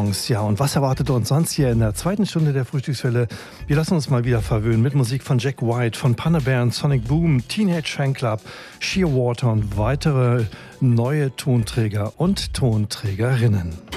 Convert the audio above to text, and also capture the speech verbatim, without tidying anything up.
Songs. Ja, und was erwartet uns sonst hier in der zweiten Stunde der Frühstückswelle? Wir lassen uns mal wieder verwöhnen mit Musik von Jack White, von Panda Bear und Sonic Boom, Teenage Fanclub, Sheerwater und weitere neue Tonträger und Tonträgerinnen.